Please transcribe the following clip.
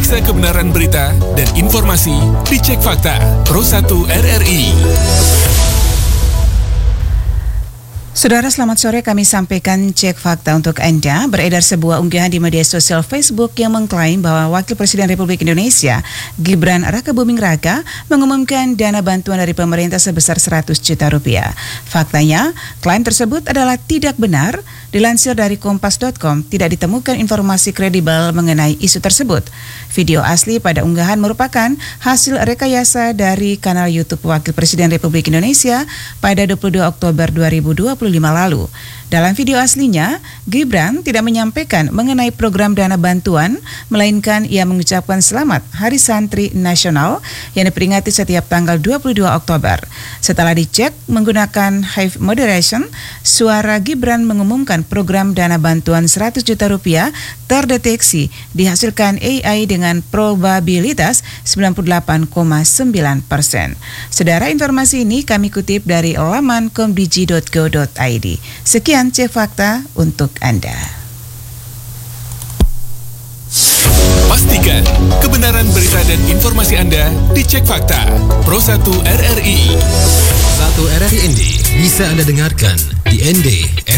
Periksa kebenaran berita dan informasi di Cek Fakta Pro 1 RRI. Saudara, selamat sore. Kami sampaikan Cek Fakta untuk Anda. Beredar sebuah unggahan di media sosial Facebook yang mengklaim bahwa Wakil Presiden Republik Indonesia Gibran Rakabuming Raka mengumumkan dana bantuan dari pemerintah sebesar 100 juta rupiah. Faktanya, klaim tersebut adalah tidak benar. Dilansir dari kompas.com, tidak ditemukan informasi kredibel mengenai isu tersebut. Video asli pada unggahan merupakan hasil rekayasa dari kanal YouTube Wakil Presiden Republik Indonesia pada 22 Oktober 2025 lalu. Dalam video aslinya, Gibran tidak menyampaikan mengenai program dana bantuan, melainkan ia mengucapkan selamat Hari Santri Nasional yang diperingati setiap tanggal 22 Oktober. Setelah dicek menggunakan Hive Moderation, suara Gibran mengumumkan program dana bantuan 100 juta rupiah terdeteksi dihasilkan AI dengan probabilitas 98,9%. Saudara, informasi ini kami kutip dari laman komdigi.go.id. Sekian Cek Fakta untuk Anda. Pastikan kebenaran berita dan informasi Anda di Cek Fakta Pro 1 RRI. 1 RRI ND bisa Anda dengarkan di ND